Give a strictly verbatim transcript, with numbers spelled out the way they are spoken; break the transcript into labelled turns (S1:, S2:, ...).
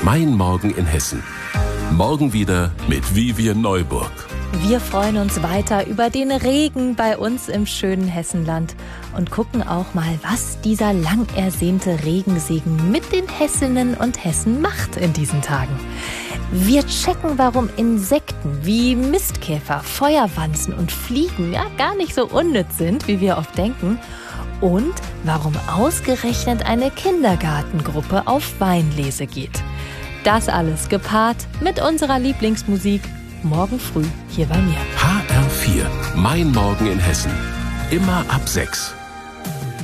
S1: Mein Morgen in Hessen. Morgen wieder mit Vivian Neuburg.
S2: Wir freuen uns weiter über den Regen bei uns im schönen Hessenland und gucken auch mal, was dieser lang ersehnte Regensegen mit den Hessinnen und Hessen macht in diesen Tagen. Wir checken, warum Insekten wie Mistkäfer, Feuerwanzen und Fliegen ja gar nicht so unnütz sind, wie wir oft denken. Und warum ausgerechnet eine Kindergartengruppe auf Weinlese geht. Das alles gepaart mit unserer Lieblingsmusik morgen früh hier bei mir.
S1: H R vier, Mein Morgen in Hessen. Immer ab sechs.